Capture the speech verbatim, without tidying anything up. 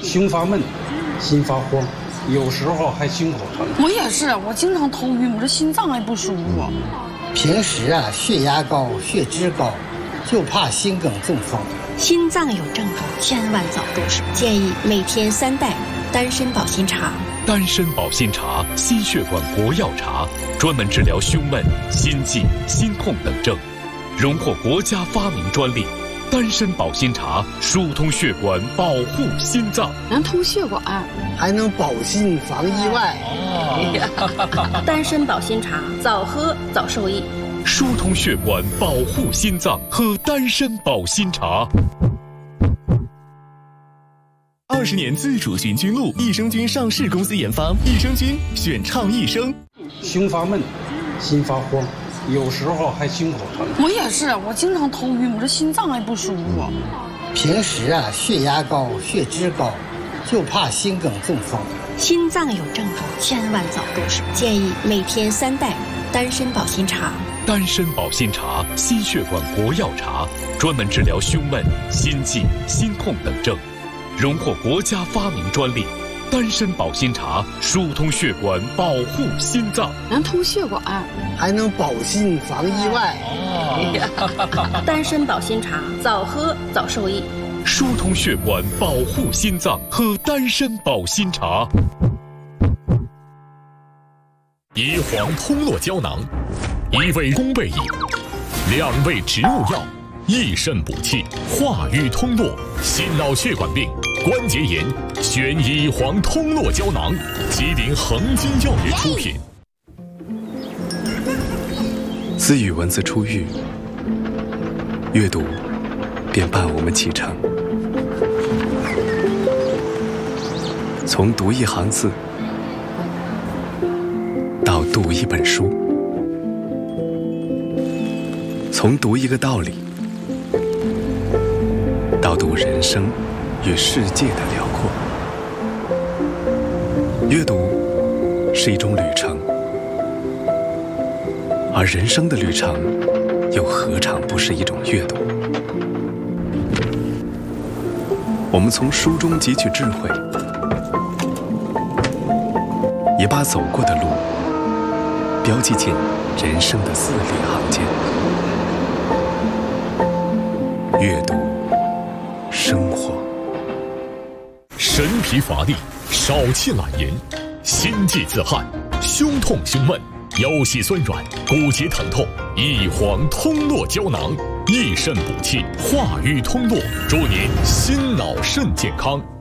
胸发闷，心发慌，有时候还心口疼。 我也是，我经常头晕，我这心脏还不舒服。 平时啊，血压高，血脂高，就怕心梗中风。 心脏有症状，千万早重视。建议每天三袋丹参保心茶。 丹参保心茶，心血管国药茶，专门治疗胸闷、心悸、心痛等症，荣获国家发明专利。丹参保心茶疏通血管，保护心脏， 能通血管， 还能保心防意外。 哦、丹参保心茶，早喝早受益。 疏通血管，保护心脏，喝丹参保心茶。 二十年自主寻菌露，益生菌上市公司研发，益生菌选畅益生。 胸发闷，心发慌，有时候还心口疼。 我也是，我经常头晕，我这心脏还不舒服。 平时啊，血压高，血脂高，就怕心梗中风。 心脏有症状，千万早重视。建议每天三袋丹参保心茶。 丹参保心茶，心血管国药茶，专门治疗胸闷、心悸、心痛等症，荣获国家发明专利。丹参保心茶疏通血管，保护心脏， 能通血管， 还能保心防意外。 哦、丹参保心茶，早喝早受益。 疏通血管，保护心脏，喝丹参保心茶。 乙黄通络胶囊，一味宫贝饮，两味植物药，益肾补气，化瘀通络，心脑血管病、关节炎，选乙黄通络胶囊。吉林恒金药业出品。 自与文字出狱，阅读便伴我们启程。从读一行字到读一本书，从读一个道理到读人生与世界的辽阔。阅读是一种旅程，而人生的旅程又何尝不是一种阅读？我们从书中汲取智慧，也把走过的路标记进人生的字里行间。阅读生活。 神疲乏力，少气懒言，心悸自汗，胸痛胸闷，腰膝酸软，骨节疼痛。益黄通络胶囊，益肾补气，化瘀通络，祝您心脑肾健康。